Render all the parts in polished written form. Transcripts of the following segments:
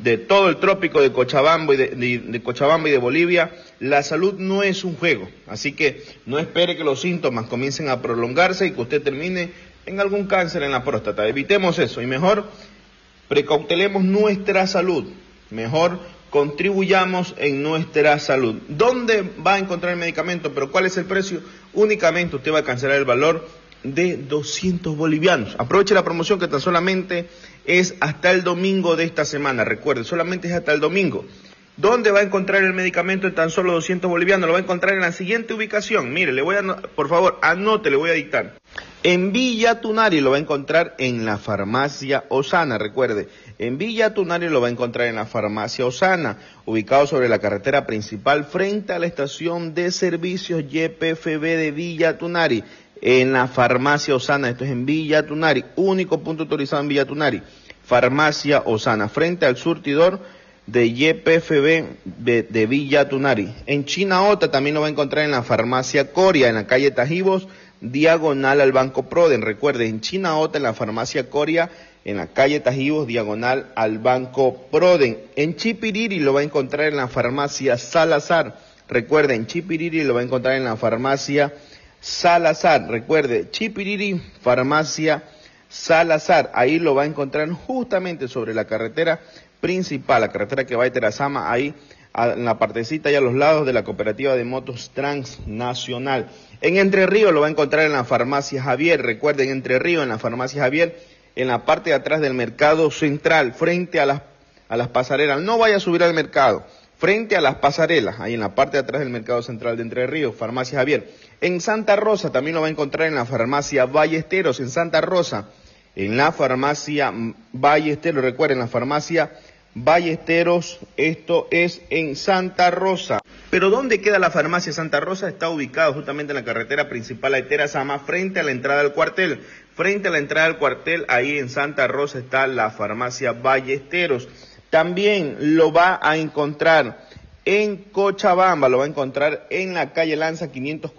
de todo el trópico de Cochabamba de Cochabamba y de Bolivia, la salud no es un juego, así que no espere que los síntomas comiencen a prolongarse y que usted termine en algún cáncer en la próstata. Evitemos eso y mejor precautelemos nuestra salud, mejor contribuyamos en nuestra salud. ¿Dónde va a encontrar el medicamento? ¿Pero cuál es el precio? Únicamente usted va a cancelar el valor de 200 bolivianos. Aproveche la promoción que tan solamente es hasta el domingo de esta semana. Recuerde, solamente es hasta el domingo. ¿Dónde va a encontrar el medicamento en tan solo 200 bolivianos? Lo va a encontrar en la siguiente ubicación. Mire, por favor, anote, le voy a dictar. En Villa Tunari lo va a encontrar en la farmacia Osana. Recuerde, en Villa Tunari lo va a encontrar en la farmacia Osana, ubicado sobre la carretera principal frente a la estación de servicios YPFB de Villa Tunari. En la farmacia Osana, esto es en Villa Tunari, único punto autorizado en Villa Tunari, farmacia Osana, frente al surtidor de YPFB de Villa Tunari. En Chinaota también lo va a encontrar en la farmacia Coria, en la calle Tajibos, diagonal al Banco Proden. Recuerde, en Chinaota, en la farmacia Coria, en la calle Tajibos, diagonal al Banco Proden. En Chipiriri lo va a encontrar en la farmacia Salazar. Recuerde, en Chipiriri lo va a encontrar en la farmacia Salazar. Recuerde, Chipiriri, farmacia Salazar. Ahí lo va a encontrar justamente sobre la carretera principal, la carretera que va de Terazama, ahí en la partecita y a los lados de la cooperativa de motos transnacional. En Entre Ríos lo va a encontrar en la farmacia Javier. Recuerden, Entre Ríos, en la farmacia Javier, en la parte de atrás del mercado central, frente a las pasarelas. No vaya a subir al mercado, frente a las pasarelas, ahí en la parte de atrás del mercado central de Entre Ríos, farmacia Javier. En Santa Rosa también lo va a encontrar en la farmacia Ballesteros, en Santa Rosa, en la farmacia Ballesteros. Recuerden, la farmacia Ballesteros, esto es en Santa Rosa. Pero ¿dónde queda la farmacia Santa Rosa? Está ubicado justamente en la carretera principal de Terazama, frente a la entrada del cuartel. Frente a la entrada del cuartel, ahí en Santa Rosa está la farmacia Ballesteros. También lo va a encontrar en Cochabamba, lo va a encontrar en la calle Lanza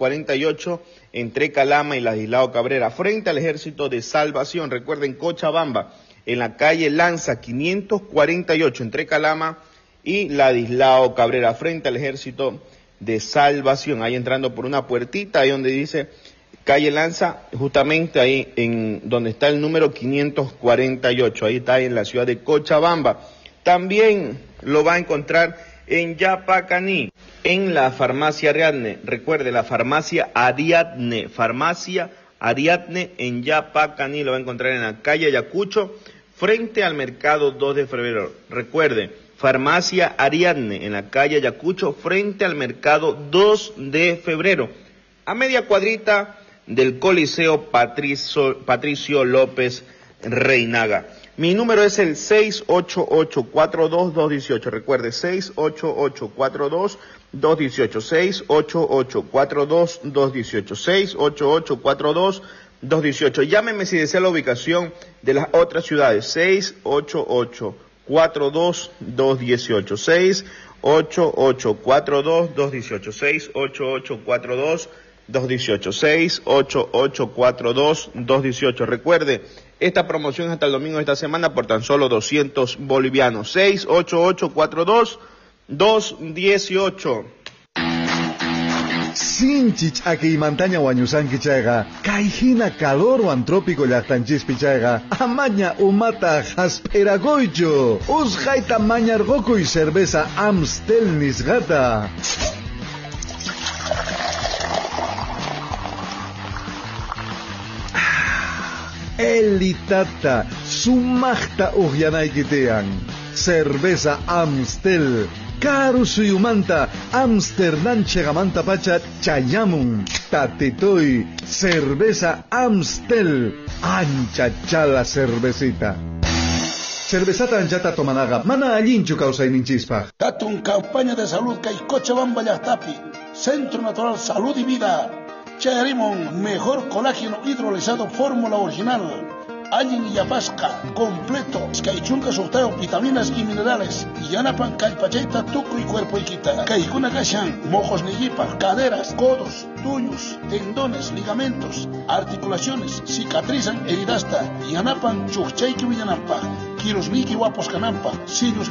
548, entre Calama y Ladislao Cabrera, frente al Ejército de Salvación. Recuerden, Cochabamba, en la calle Lanza 548, entre Calama y Ladislao Cabrera, frente al Ejército de Salvación, ahí entrando por una puertita, ahí donde dice calle Lanza, justamente ahí en donde está el número 548, ahí está en la ciudad de Cochabamba. También lo va a encontrar en Yapacaní, en la farmacia Ariadne. Recuerde, la farmacia Ariadne en Yapacaní, lo va a encontrar en la calle Ayacucho, frente al mercado 2 de febrero. Recuerde, farmacia Ariadne en la calle Ayacucho, frente al mercado 2 de febrero, a media cuadrita del Coliseo Patricio López Reinaga. Mi número es el 688-42218. Recuerde, 688-42218. 688-42218. 688-42218. Llámeme si desea la ubicación de las otras ciudades. 688-42218. 688-42218. 688-42218. 688-42218. Recuerde, esta promoción es hasta el domingo de esta semana por tan solo 200 bolivianos. 688-42218. Sinchich aquí mantaña wañusanki chayga, kaijina calor antrópico llaqtanchispi chayga, amaña umata hasperagoycho, usjaita mañargoco y cerveza Amstel nisgata. Elitata, sumachta ujianaikitean, cerveza Amstel. Karu suyumanta, Amsterdam chegamanta pacha chayamun, tatitoy, cerveza Amstel, ancha chala cervecita. Cervezata anchata tomanaga, mana allinchu causaininchispa. Katun campaña de salud que Cochabamba Llaqtapi, Centro Natural Salud y Vida, Chayarimon, mejor colágeno hidrolizado fórmula original. Allin y Yapasca, completo, Skaichunca sorteo, vitaminas y minerales, Yanapan, Calpachaita, Tuco y Cuerpo y Quita, Kaikuna Gashan, mojos Neyipa, caderas, codos, tuños, tendones, ligamentos, articulaciones, cicatrizan, heridasta, Yanapan, Chuchayki Villanampa, Kirosmiki Guapos Canampa, Sirius